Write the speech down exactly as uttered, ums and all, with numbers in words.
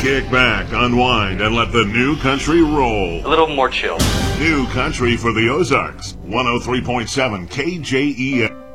Kick back, unwind, and let the new country roll. A little more chill. New country for the Ozarks. one oh three point seven K J E M.